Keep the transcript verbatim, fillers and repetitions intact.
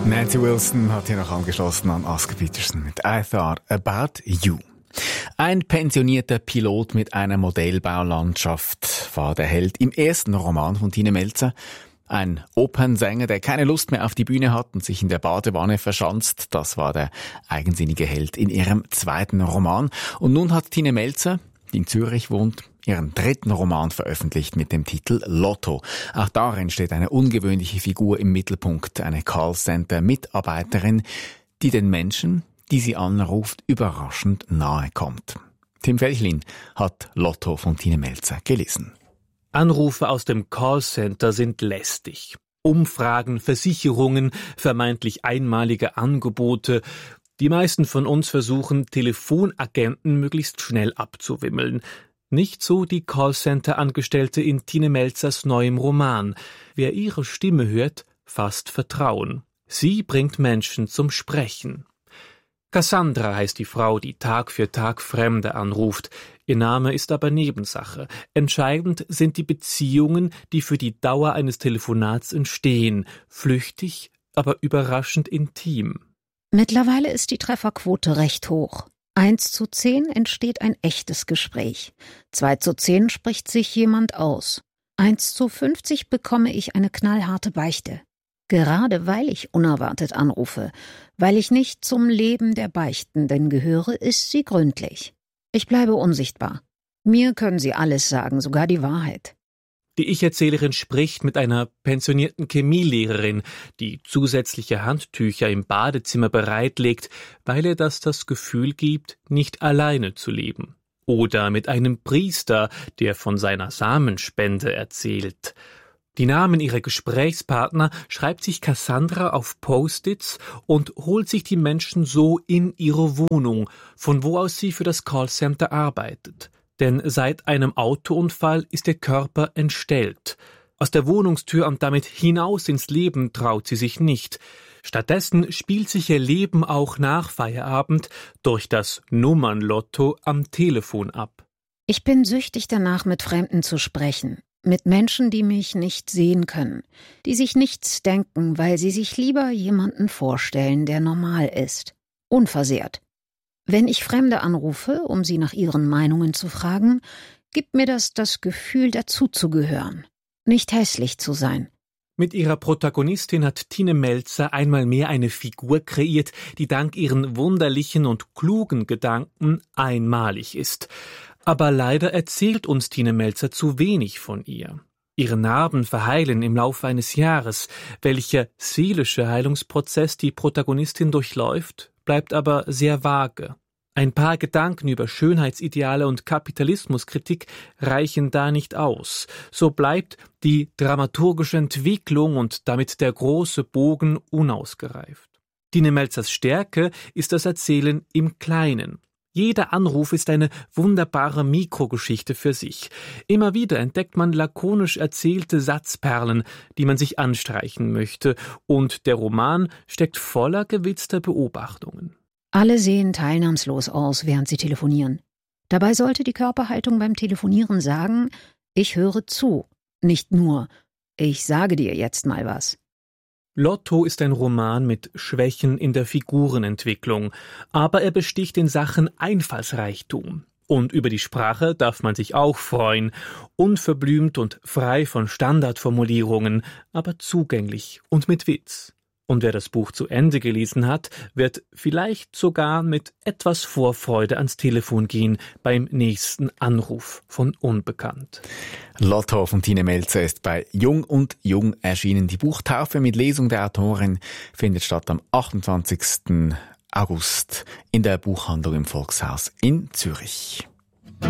Nancy Wilson hat hier noch angeschlossen an Oscar Peterson mit I Thought About You. Ein pensionierter Pilot mit einer Modellbaulandschaft war der Held im ersten Roman von Tine Melzer. Ein Opernsänger, der keine Lust mehr auf die Bühne hat und sich in der Badewanne verschanzt, das war der eigensinnige Held in ihrem zweiten Roman. Und nun hat Tine Melzer, die in Zürich wohnt, ihren dritten Roman veröffentlicht mit dem Titel Lotto. Auch darin steht eine ungewöhnliche Figur im Mittelpunkt, eine Callcenter-Mitarbeiterin, die den Menschen, die sie anruft, überraschend nahe kommt. Tim Felchlin hat Lotto von Tine Melzer gelesen. Anrufe aus dem Callcenter sind lästig. Umfragen, Versicherungen, vermeintlich einmalige Angebote. Die meisten von uns versuchen, Telefonagenten möglichst schnell abzuwimmeln. Nicht so die Callcenter-Angestellte in Tine Melzers neuem Roman. Wer ihre Stimme hört, fasst Vertrauen. Sie bringt Menschen zum Sprechen. Cassandra heißt die Frau, die Tag für Tag Fremde anruft. Ihr Name ist aber Nebensache. Entscheidend sind die Beziehungen, die für die Dauer eines Telefonats entstehen. Flüchtig, aber überraschend intim. Mittlerweile ist die Trefferquote recht hoch. Eins zu zehn entsteht ein echtes Gespräch. Zwei zu zehn spricht sich jemand aus. Eins zu fünfzig bekomme ich eine knallharte Beichte. Gerade weil ich unerwartet anrufe, weil ich nicht zum Leben der Beichtenden gehöre, ist sie gründlich. Ich bleibe unsichtbar. Mir können sie alles sagen, sogar die Wahrheit. Die Ich-Erzählerin spricht mit einer pensionierten Chemielehrerin, die zusätzliche Handtücher im Badezimmer bereitlegt, weil ihr das das Gefühl gibt, nicht alleine zu leben. Oder mit einem Priester, der von seiner Samenspende erzählt. Die Namen ihrer Gesprächspartner schreibt sich Cassandra auf Post-its und holt sich die Menschen so in ihre Wohnung, von wo aus sie für das Callcenter arbeitet. Denn seit einem Autounfall ist ihr Körper entstellt. Aus der Wohnungstür und damit hinaus ins Leben traut sie sich nicht. Stattdessen spielt sich ihr Leben auch nach Feierabend durch das Nummernlotto am Telefon ab. Ich bin süchtig danach, mit Fremden zu sprechen. Mit Menschen, die mich nicht sehen können, die sich nichts denken, weil sie sich lieber jemanden vorstellen, der normal ist, unversehrt. Wenn ich Fremde anrufe, um sie nach ihren Meinungen zu fragen, gibt mir das das Gefühl, dazuzugehören, nicht hässlich zu sein. Mit ihrer Protagonistin hat Tine Melzer einmal mehr eine Figur kreiert, die dank ihren wunderlichen und klugen Gedanken einmalig ist. Aber leider erzählt uns Tine Melzer zu wenig von ihr. Ihre Narben verheilen im Laufe eines Jahres. Welcher seelische Heilungsprozess die Protagonistin durchläuft, bleibt aber sehr vage. Ein paar Gedanken über Schönheitsideale und Kapitalismuskritik reichen da nicht aus. So bleibt die dramaturgische Entwicklung und damit der große Bogen unausgereift. Tine Melzers Stärke ist das Erzählen im Kleinen. Jeder Anruf ist eine wunderbare Mikrogeschichte für sich. Immer wieder entdeckt man lakonisch erzählte Satzperlen, die man sich anstreichen möchte, und der Roman steckt voller gewitzter Beobachtungen. Alle sehen teilnahmslos aus, während sie telefonieren. Dabei sollte die Körperhaltung beim Telefonieren sagen, ich höre zu, nicht nur, ich sage dir jetzt mal was. Lotto ist ein Roman mit Schwächen in der Figurenentwicklung, aber er besticht in Sachen Einfallsreichtum. Und über die Sprache darf man sich auch freuen, unverblümt und frei von Standardformulierungen, aber zugänglich und mit Witz. Und wer das Buch zu Ende gelesen hat, wird vielleicht sogar mit etwas Vorfreude ans Telefon gehen beim nächsten Anruf von Unbekannt. Lotto von Tine Melzer ist bei Jung und Jung erschienen. Die Buchtaufe mit Lesung der Autorin findet statt am achtundzwanzigsten August in der Buchhandlung im Volkshaus in Zürich.